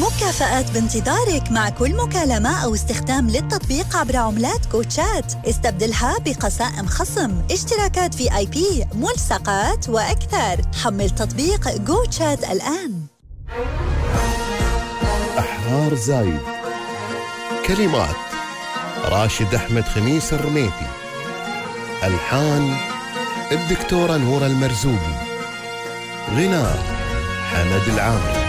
مكافآت بانتظارك مع كل مكالمة أو استخدام للتطبيق عبر عملات كوتشات. استبدلها بقسائم خصم، اشتراكات VIP، ملصقات وأكثر. حمل تطبيق كوتشات الآن. أحرار زايد. كلمات راشد أحمد خميس الرميتي. ألحان الدكتورة نورة المرزوقي. غناء حمد العامري.